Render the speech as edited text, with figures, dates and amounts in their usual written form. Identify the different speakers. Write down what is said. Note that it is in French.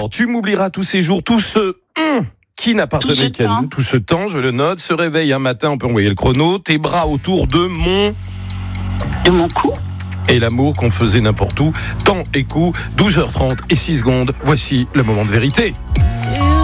Speaker 1: Alors, tu m'oublieras tous ces jours, tout ce qui n'appartenait qu'à nous, tout ce temps, je le note, se réveille un matin, on peut envoyer le chrono, tes bras autour de mon
Speaker 2: cou.
Speaker 1: Et l'amour qu'on faisait n'importe où, temps et coup, 12h30 et 6 secondes, voici le moment de vérité.